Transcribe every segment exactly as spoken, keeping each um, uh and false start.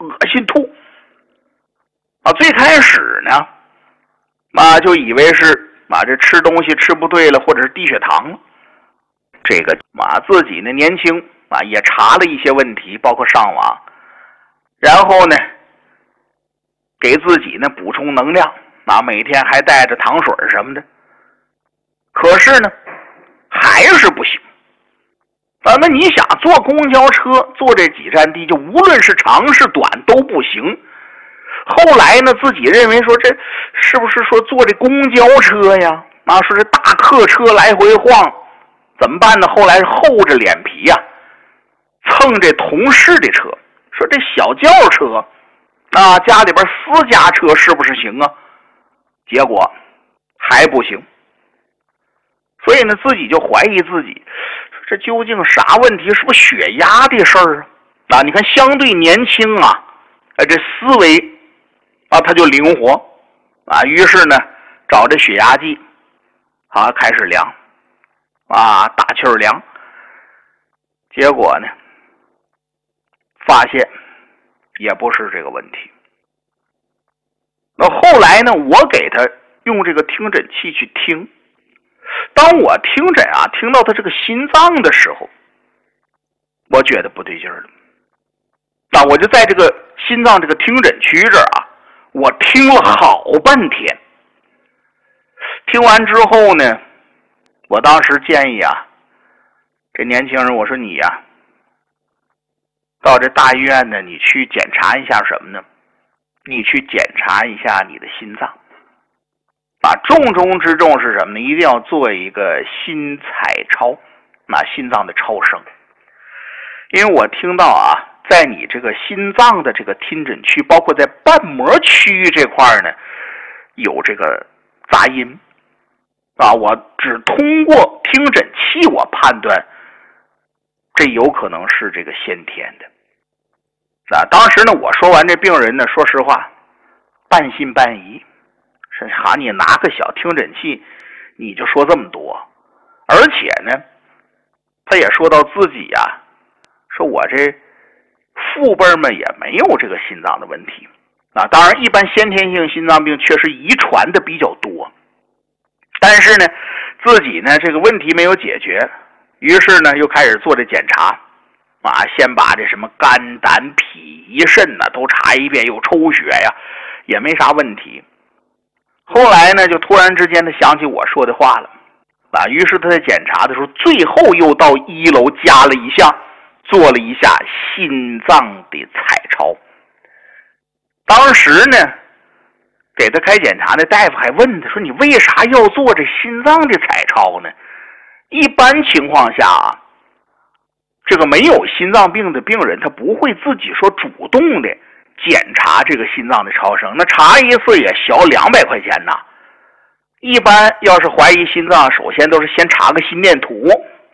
恶心吐啊！最开始呢，啊就以为是啊这吃东西吃不对了，或者是低血糖了。这个啊自己呢年轻啊也查了一些问题，包括上网，然后呢给自己呢补充能量啊，每天还带着糖水什么的。可是呢还是不行啊！那你想坐公交车坐这几站地，就无论是长是短都不行。后来呢自己认为说，这是不是说坐这公交车呀啊说这大客车来回晃怎么办呢？后来是厚着脸皮呀、啊、蹭这同事的车，说这小轿车啊家里边私家车是不是行啊？结果还不行。所以呢自己就怀疑自己，这究竟啥问题？是不是血压的事儿啊？啊你看相对年轻啊，呃这思维啊他就灵活啊，于是呢找这血压计啊开始量啊打气儿量，结果呢发现也不是这个问题。那后来呢我给他用这个听诊器去听，当我听诊啊听到他这个心脏的时候，我觉得不对劲儿了。那我就在这个心脏这个听诊区这儿啊，我听了好半天。听完之后呢，我当时建议啊，这年轻人，我说你呀、啊，到这大医院呢，你去检查一下什么呢？你去检查一下你的心脏。啊，重中之重是什么呢？一定要做一个心彩超，那心脏的超声。因为我听到啊，在你这个心脏的这个听诊区，包括在瓣膜区域这块呢，有这个杂音啊。我只通过听诊器，我判断这有可能是这个先天的。啊，当时呢，我说完这病人呢，说实话，半信半疑。是哈，你拿个小听诊器，你就说这么多，而且呢，他也说到自己呀、啊，说我这父辈们也没有这个心脏的问题啊。当然，一般先天性心脏病确实遗传的比较多，但是呢，自己呢这个问题没有解决，于是呢又开始做这检查啊，先把这什么肝胆脾胰肾呢都查一遍，又抽血呀，也没啥问题。后来呢，就突然之间他想起我说的话了啊，于是他在检查的时候，最后又到一楼加了一项，做了一下心脏的彩超。当时呢，给他开检查的大夫还问他说：“你为啥要做这心脏的彩超呢？”一般情况下啊，这个没有心脏病的病人，他不会自己说主动的检查这个心脏的超声，那查一次也小两百块钱呐。一般要是怀疑心脏，首先都是先查个心电图。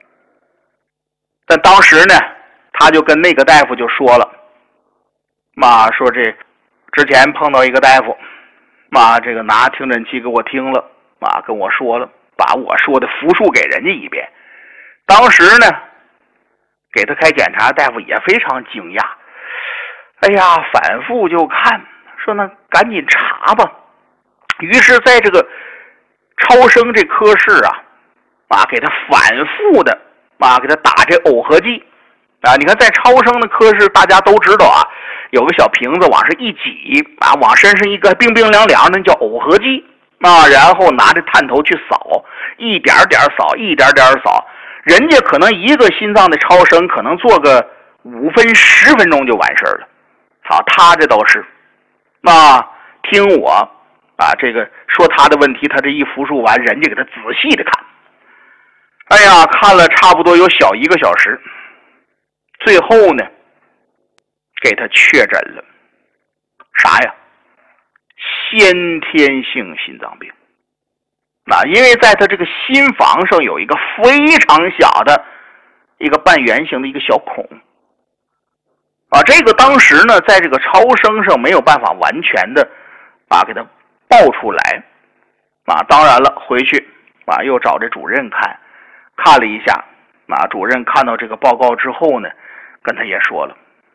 但当时呢，他就跟那个大夫就说了，妈说这之前碰到一个大夫，妈这个拿听诊器给我听了，妈跟我说了，把我说的复述给人家一遍。当时呢，给他开检查，大夫也非常惊讶。哎呀，反复就看，说那赶紧查吧。于是在这个超声这科室啊，啊，给他反复的啊，给他打这耦合剂啊。你看在超声的科室，大家都知道啊，有个小瓶子往上一挤啊，往身上一个冰冰凉凉的叫耦合剂啊，然后拿着探头去扫，一点点扫，一点点扫。人家可能一个心脏的超声可能做个五分十分钟就完事儿了。好，他这都是啊，听我啊，这个说他的问题，他这一复述完，人家给他仔细的看。哎呀，看了差不多有小一个小时，最后呢，给他确诊了啥呀？先天性心脏病。啊，因为在他这个心房上有一个非常小的一个半圆形的一个小孔。啊，这个当时呢，在这个超声上没有办法完全的啊给它爆出来，啊，当然了，回去啊又找这主任看，看了一下，啊，主任看到这个报告之后呢，跟他也说了，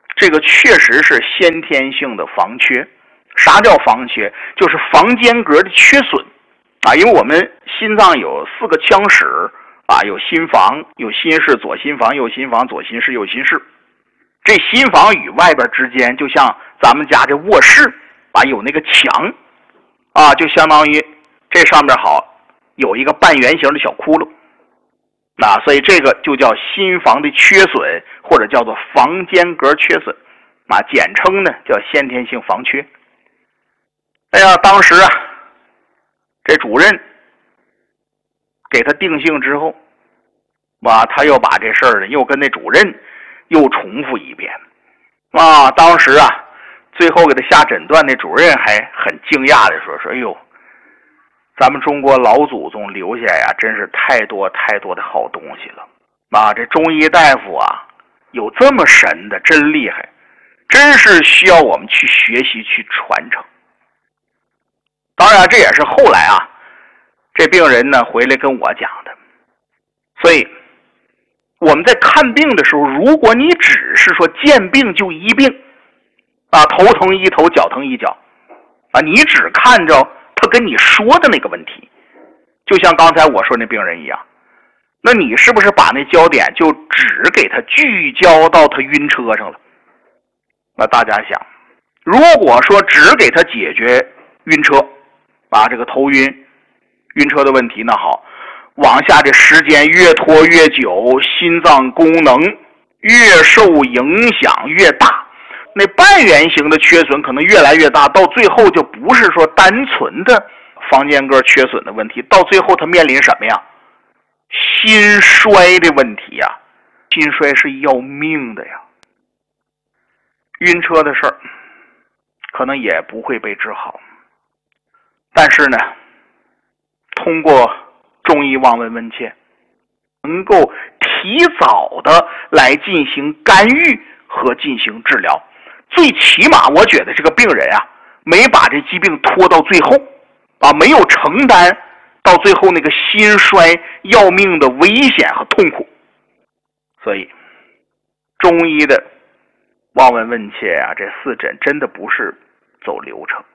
这个确实是先天性的房缺。啥叫房缺？就是房间隔的缺损啊，因为我们心脏有四个腔室啊，有心房、有心室、左心房、右心房、左心室、右心室。这心房与外边之间，就像咱们家这卧室啊，有那个墙啊，就相当于这上面好有一个半圆形的小窟窿。那所以这个就叫心房的缺损，或者叫做房间隔缺损啊，简称呢叫先天性房缺。哎呀，当时啊，这主任给他定性之后，哇，他又把这事儿呢又跟那主任又重复一遍啊。当时啊，最后给他下诊断，那主任还很惊讶的说：“说哎呦，咱们中国老祖宗留下呀，真是太多太多的好东西了啊！这中医大夫啊，有这么神的，真厉害，真是需要我们去学习去传承。”当然，这也是后来啊，这病人呢回来跟我讲的。所以我们在看病的时候，如果你只是说见病就医病啊，头疼医头，脚疼医脚啊，你只看着他跟你说的那个问题，就像刚才我说那病人一样，那你是不是把那焦点就只给他聚焦到他晕车上了？那大家想，如果说只给他解决晕车啊，这个头晕晕车的问题，那好，往下这时间越拖越久，心脏功能越受影响越大，那半圆形的缺损可能越来越大，到最后就不是说单纯的房间隔缺损的问题，到最后他面临什么呀？心衰的问题呀。心衰是要命的呀。晕车的事儿可能也不会被治好，但是呢，通过中医望闻问切，能够提早的来进行干预和进行治疗。最起码我觉得这个病人啊，没把这疾病拖到最后啊，没有承担到最后那个心衰要命的危险和痛苦。所以中医的望闻问切啊，这四诊真的不是走流程。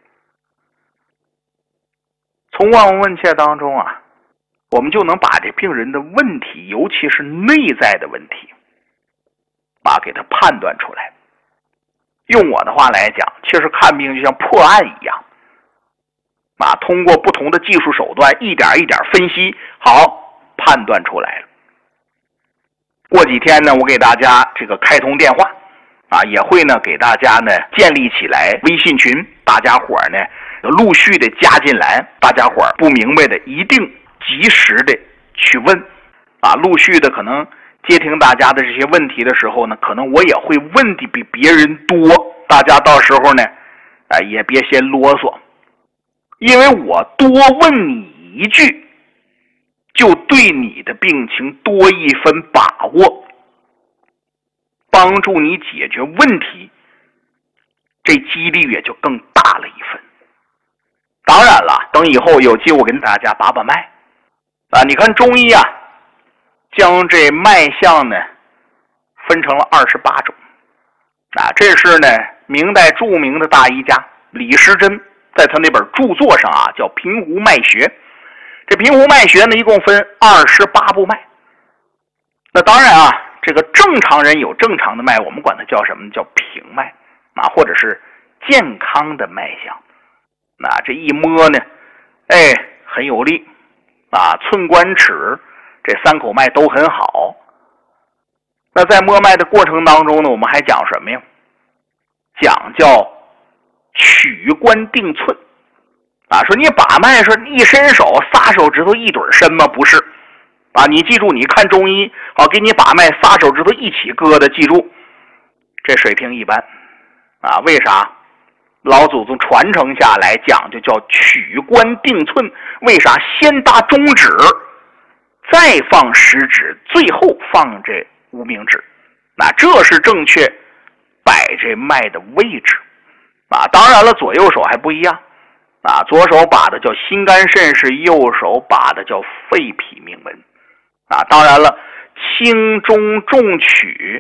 从望闻问切当中啊，我们就能把这病人的问题，尤其是内在的问题，把给他判断出来。用我的话来讲，其实看病就像破案一样啊，通过不同的技术手段，一点一点分析，好，判断出来了。过几天呢，我给大家这个开通电话啊，也会呢给大家呢建立起来微信群，大家伙呢陆续的加进来，大家伙不明白的一定及时的去问啊，陆续的可能接听大家的这些问题的时候呢，可能我也会问的比别人多，大家到时候呢啊也别嫌啰嗦，因为我多问你一句，就对你的病情多一分把握，帮助你解决问题，这几率也就更大了一分。当然了，等以后有机会我跟大家把把脉啊，你看中医啊，将这脉象呢分成了二十八种啊，这是呢明代著名的大医家李时珍在他那本著作上啊叫《平湖脉学》。这平湖脉学呢一共分二十八部脉。那当然啊，这个正常人有正常的脉，我们管它叫什么？叫平脉啊，或者是健康的脉象。那这一摸呢，哎，很有力啊，寸关尺，这三口脉都很好。那在摸脉的过程当中呢，我们还讲什么呀？讲叫取关定寸啊，说你把脉说一伸手仨手指头一对伸吗？不是啊，你记住，你看中医好给你把脉仨手指头一起搁的，记住这水平一般啊。为啥？老祖宗传承下来讲就叫取关定寸，为啥先搭中指再放食指，最后放这无名指？那这是正确摆这脉的位置啊。当然了，左右手还不一样啊，左手把的叫心肝肾是，右手把的叫肺脾命门啊。当然了，轻中重取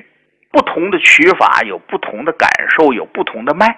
不同的取法有不同的感受，有不同的脉。